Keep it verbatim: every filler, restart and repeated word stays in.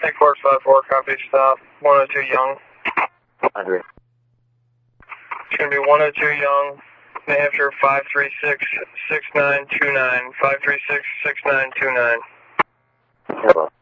Hey, Court five four, copy, stop. one oh two Young. Andre. It's going to be one oh two Young, New Hampshire five three six, six nine two nine. five three six, six nine two nine. Hello.